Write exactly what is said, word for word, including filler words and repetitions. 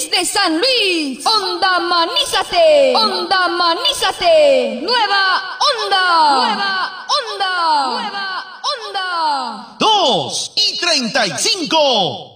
Desde San Luis, Onda Manízate, Onda Manízate, Nueva Onda, Nueva Onda, Nueva Onda. Dos y treinta y cinco.